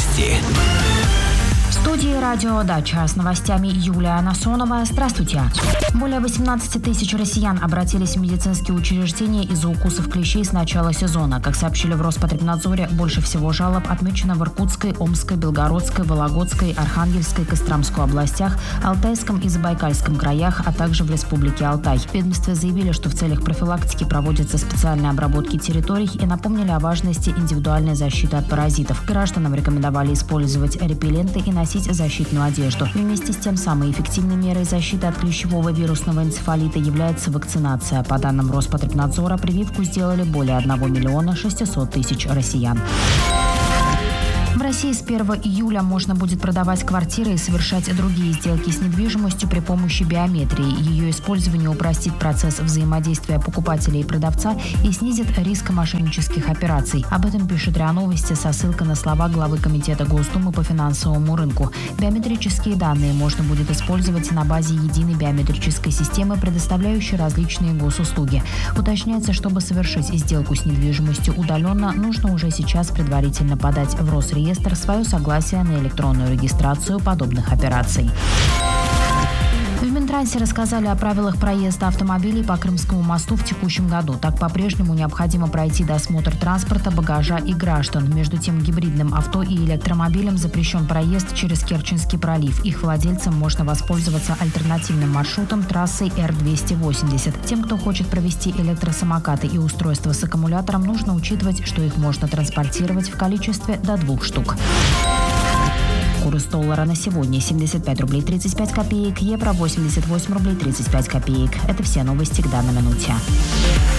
Новости. В студии «Радио Дача» с новостями Юлия Насонова. Здравствуйте. Более 18 тысяч россиян обратились в медицинские учреждения из-за укусов клещей с начала сезона. Как сообщили в Роспотребнадзоре, больше всего жалоб отмечено в Иркутской, Омской, Белгородской, Вологодской, Архангельской, Костромской областях, Алтайском и Забайкальском краях, а также в Республике Алтай. В ведомстве заявили, что в целях профилактики проводятся специальные обработки территорий и напомнили о важности индивидуальной защиты от паразитов. Гражданам рекомендовали использовать репелленты и носить защитную одежду. Вместе с тем, самой эффективной мерой защиты от клещевого вирусного энцефалита является вакцинация. По данным Роспотребнадзора, прививку сделали более 1 миллиона 600 тысяч россиян. В России с 1 июля можно будет продавать квартиры и совершать другие сделки с недвижимостью при помощи биометрии. Ее использование упростит процесс взаимодействия покупателя и продавца и снизит риск мошеннических операций. Об этом пишет РИА Новости со ссылкой на слова главы Комитета Госдумы по финансовому рынку. Биометрические данные можно будет использовать на базе единой биометрической системы, предоставляющей различные госуслуги. Уточняется, чтобы совершить сделку с недвижимостью удаленно, нужно уже сейчас предварительно подать в Росреестр свое согласие на электронную регистрацию подобных операций. В Минтрансе рассказали о правилах проезда автомобилей по Крымскому мосту в текущем году. Так, по-прежнему необходимо пройти досмотр транспорта, багажа и граждан. Между тем, гибридным авто и электромобилям запрещен проезд через Керченский пролив. Их владельцам можно воспользоваться альтернативным маршрутом трассой Р-280. Тем, кто хочет провести электросамокаты и устройства с аккумулятором, нужно учитывать, что их можно транспортировать в количестве до 2 штук. Курс доллара на сегодня 75 рублей 35 копеек, евро 88 рублей 35 копеек. Это все новости к данной минуте.